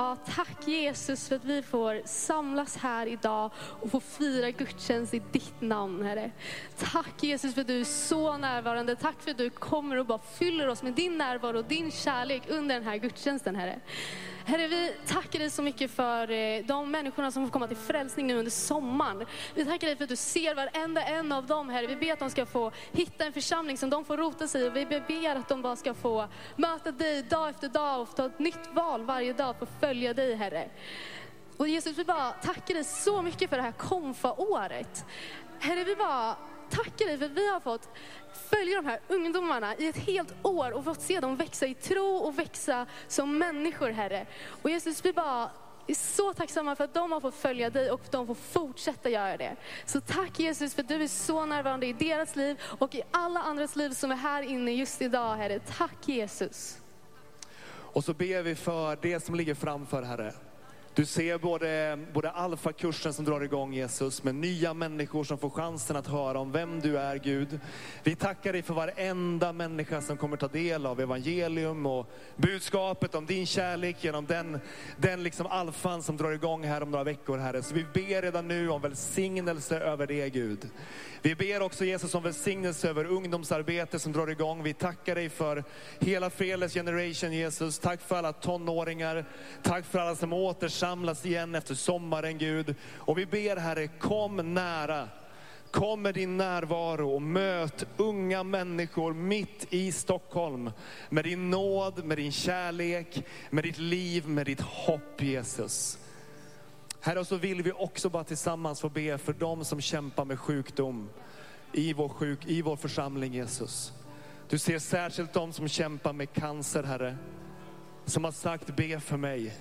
Ja, tack Jesus för att vi får samlas här idag och få fira gudstjänst i ditt namn, Herre. Tack Jesus för att du är så närvarande. Tack för att du kommer och bara fyller oss med din närvaro och din kärlek under den här gudstjänsten, Herre. Herre, vi tackar dig så mycket för de människorna som får komma till frälsning nu under sommaren. Vi tackar dig för att du ser varenda en av dem, Herre. Vi ber att de ska få hitta en församling som de får rota sig i. Och vi ber att de bara ska få möta dig dag efter dag och ta ett nytt val varje dag för att följa dig, Herre. Och Jesus, vi bara tackar dig så mycket för det här konfa-året. Herre, vi bara tackar dig för att vi har fått följa de här ungdomarna i ett helt år och fått se dem växa i tro och växa som människor, Herre. Och Jesus, vi bara är så tacksamma för att de har fått följa dig och att de får fortsätta göra det. Så tack Jesus för att du är så närvarande i deras liv och i alla andras liv som är här inne just idag, Herre. Tack Jesus. Och så ber vi för det som ligger framför, Herre. Du ser både alfakursen som drar igång, Jesus, med nya människor som får chansen att höra om vem du är, Gud. Vi tackar dig för varenda människa som kommer ta del av evangelium och budskapet om din kärlek genom den liksom alfan som drar igång här om några veckor, Herre. Så vi ber redan nu om välsignelse över det, Gud. Vi ber också Jesus om välsignelse över ungdomsarbete som drar igång. Vi tackar dig för hela Fearless Generation, Jesus. Tack för alla tonåringar. Tack för alla som återsamlas igen efter sommaren, Gud. Och vi ber, Herre, kom nära. Kom med din närvaro och möt unga människor mitt i Stockholm. Med din nåd, med din kärlek, med ditt liv, med ditt hopp, Jesus. Herre, och så vill vi också bara tillsammans få be för dem som kämpar med sjukdom i vår församling, Jesus. Du ser särskilt de som kämpar med cancer, Herre. Som har sagt, be för mig.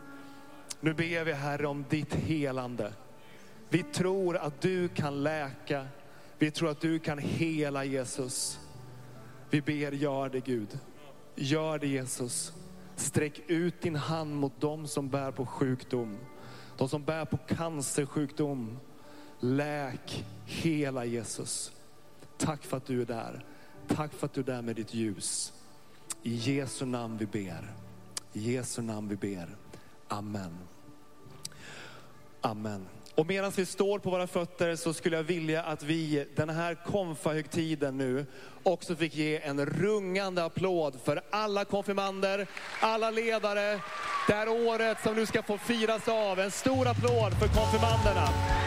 Nu ber vi, Herre, om ditt helande. Vi tror att du kan läka. Vi tror att du kan hela, Jesus. Vi ber, gör det, Gud. Gör det, Jesus. Sträck ut din hand mot dem som bär på sjukdom. De som bär på cancersjukdom. Läk, hela, Jesus. Tack för att du är där. Tack för att du är där med ditt ljus. I Jesu namn vi ber. I Jesu namn vi ber. Amen. Amen. Och medan vi står på våra fötter så skulle jag vilja att vi den här konfahögtiden nu också fick ge en rungande applåd för alla konfirmander, alla ledare. Det här året som nu ska få firas av. En stor applåd för konfirmanderna.